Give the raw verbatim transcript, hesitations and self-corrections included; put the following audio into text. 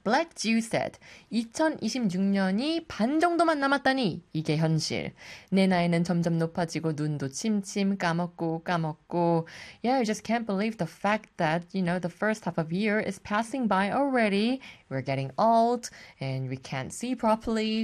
Black Jew said, 이천이십육 년이 반 정도만 남았다니 이게 현실. 내 나이는 점점 높아지고 눈도 침침 까먹고 까먹고. Yeah, I just can't believe the fact that, you know, the first half of year is passing by already. We're getting old and we can't see properly.